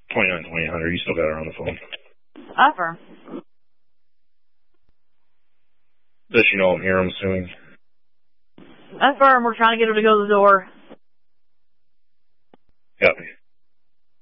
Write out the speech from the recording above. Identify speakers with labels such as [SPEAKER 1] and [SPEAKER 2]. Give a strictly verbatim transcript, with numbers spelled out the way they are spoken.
[SPEAKER 1] twenty-nine twenty, Hunter. You still got her on the phone.
[SPEAKER 2] Affirm.
[SPEAKER 1] Does she know I'm here, I'm assuming?
[SPEAKER 2] Affirm. We're trying to get her to go to the door.
[SPEAKER 1] Copy.